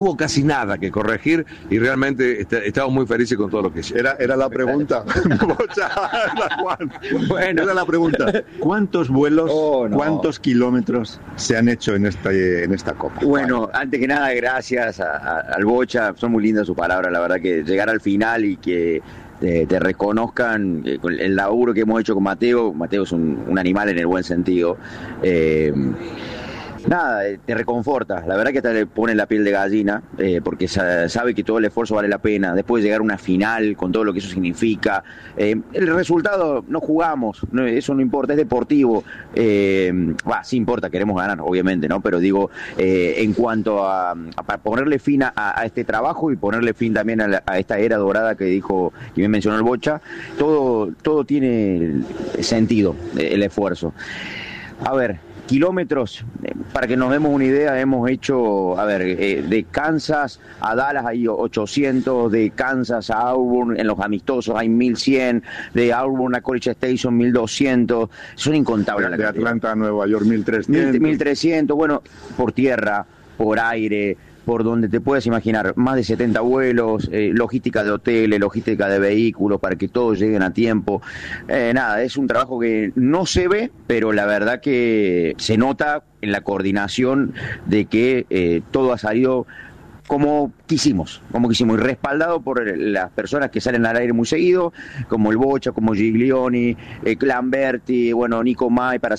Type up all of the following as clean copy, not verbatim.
hubo casi nada que corregir y realmente estamos muy felices con todo lo que hizo. Era la pregunta. Bueno. Era la pregunta. ¿Cuántos vuelos, cuántos kilómetros se han hecho en esta Copa? Bueno, antes que nada, gracias al Bocha. Son muy lindas sus palabras, la verdad, que llegar al final y que te reconozcan con el laburo que hemos hecho con Mateo. Mateo es un animal en el buen sentido. Nada, te reconforta, la verdad que hasta le pone la piel de gallina, porque sabe que todo el esfuerzo vale la pena. Después de llegar a una final con todo lo que eso significa, el resultado no jugamos, eso no importa, es deportivo. Sí importa, queremos ganar, obviamente, ¿no? Pero digo, en cuanto a ponerle fin a este trabajo y ponerle fin también a esta era dorada que bien mencionó el Bocha, todo tiene sentido, el esfuerzo. A ver, kilómetros, para que nos demos una idea, hemos hecho, de Kansas a Dallas hay 800, de Kansas a Auburn en los amistosos hay 1100, de Auburn a College Station 1200, son incontables. De Atlanta a Nueva York 1300. 1300, bueno, por tierra, por aire, por donde te puedas imaginar, más de 70 vuelos, logística de hoteles, logística de vehículos para que todos lleguen a tiempo. Nada, es un trabajo que no se ve, pero la verdad que se nota en la coordinación de que todo ha salido como quisimos, y respaldado por las personas que salen al aire muy seguido, como el Bocha, como Giglioni, Clamberti, Nico May, para...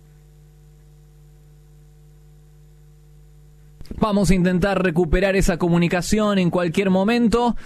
Vamos a intentar recuperar esa comunicación en cualquier momento.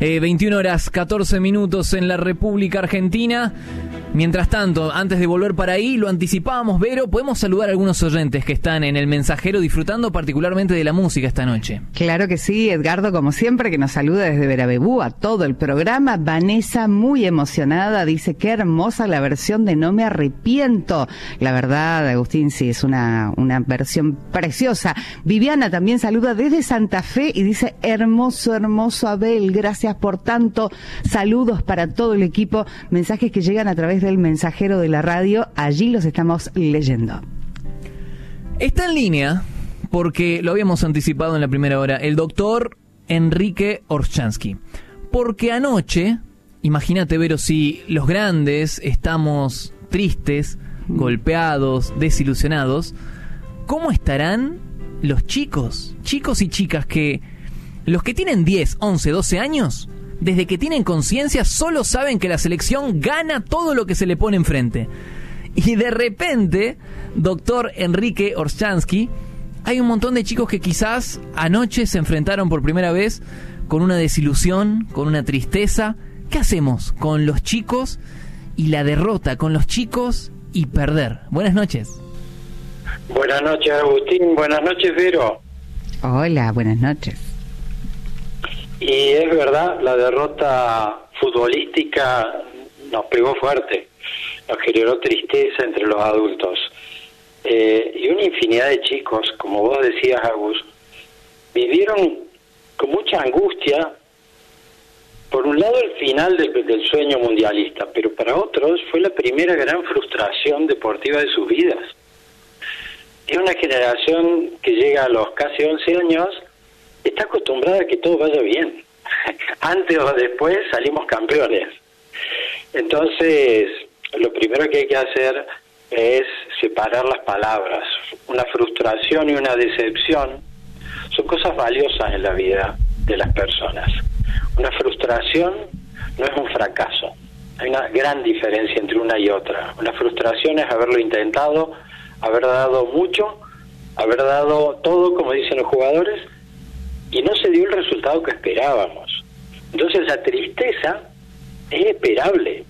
21:14 en la República Argentina. Mientras tanto, antes de volver para ahí, lo anticipábamos, Vero, podemos saludar a algunos oyentes que están en el mensajero disfrutando particularmente de la música esta noche. Claro que sí, Edgardo, como siempre, que nos saluda desde Verabebú a todo el programa. Vanessa, muy emocionada, dice, qué hermosa la versión de No me arrepiento. La verdad, Agustín, sí, es una versión preciosa. Viviana también saluda desde Santa Fe y dice, hermoso Abel, gracias por tanto. Saludos para todo el equipo. Mensajes que llegan a través del mensajero de la radio, allí los estamos leyendo. Está en línea, porque lo habíamos anticipado en la primera hora, el doctor Enrique Orshansky. Porque anoche, imagínate, Vero, si los grandes estamos tristes, golpeados, desilusionados, ¿cómo estarán los chicos y chicas los que tienen 10, 11, 12 años, desde que tienen conciencia, solo saben que la selección gana todo lo que se le pone enfrente? Y de repente, doctor Enrique Orshansky, hay un montón de chicos que quizás anoche se enfrentaron por primera vez con una desilusión, con una tristeza. ¿Qué hacemos con los chicos y la derrota, con los chicos y perder? Buenas noches. Buenas noches, Agustín. Buenas noches, Vero. Hola, buenas noches. Y es verdad, la derrota futbolística nos pegó fuerte, nos generó tristeza entre los adultos. Y una infinidad de chicos, como vos decías, Agus, vivieron con mucha angustia, por un lado el final del sueño mundialista, pero para otros fue la primera gran frustración deportiva de sus vidas. Es una generación que llega a los casi 11 años, está acostumbrada a que todo vaya bien. Antes o después salimos campeones. Entonces, lo primero que hay que hacer es separar las palabras. Una frustración y una decepción son cosas valiosas en la vida de las personas. Una frustración no es un fracaso. Hay una gran diferencia entre una y otra. Una frustración es haberlo intentado, haber dado mucho, haber dado todo, como dicen los jugadores, y no se dio el resultado que esperábamos. Entonces la tristeza es esperable.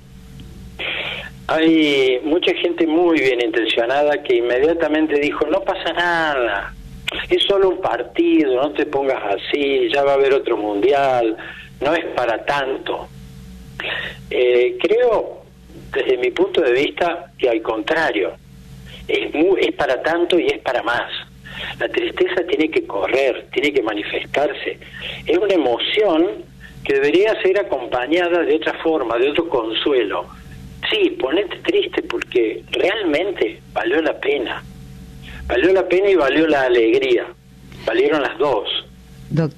Hay mucha gente muy bien intencionada que inmediatamente dijo, no pasa nada, es solo un partido, no te pongas así, ya va a haber otro mundial, no es para tanto. Creo, desde mi punto de vista, que al contrario, es para tanto y es para más. La tristeza tiene que correr, tiene que manifestarse. Es una emoción que debería ser acompañada de otra forma, de otro consuelo. Sí, ponete triste porque realmente valió la pena. Valió la pena y valió la alegría. Valieron las dos.